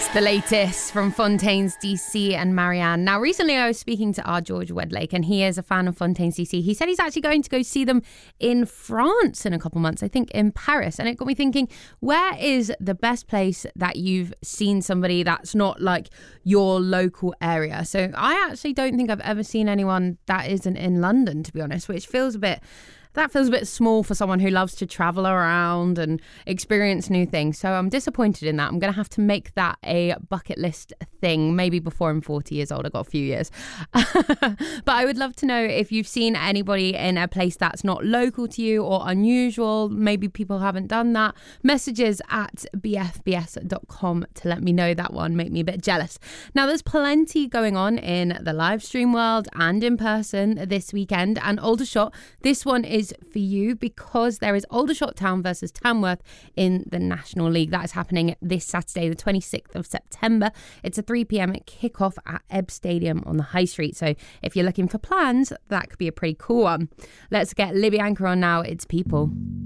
The latest from Fontaines DC and Marianne. Now, recently I was speaking to our George Wedlake, and he is a fan of Fontaines DC. He said he's actually going to go see them in France in a couple months, I think in Paris. And it got me thinking, where is the best place that you've seen somebody that's not like your local area? So I actually don't think I've ever seen anyone that isn't in London, to be honest, which feels a bit small for someone who loves to travel around and experience new things. So I'm disappointed in that. I'm going to have to make that a bucket list thing, maybe before I'm 40 years old. I've got a few years. But I would love to know if you've seen anybody in a place that's not local to you or unusual. Maybe people haven't done that. Messages at bfbs.com to let me know that one. Make me a bit jealous. Now, there's plenty going on in the live stream world and in person this weekend. And Aldershot, this one is for you because there is Aldershot Town versus Tamworth in the National League. That is happening this Saturday, the 26th of September. It's a 3 p.m. kickoff at Ebb Stadium on the High Street. So if you're looking for plans, that could be a pretty cool one. Let's get Libby Anchor on now. It's People.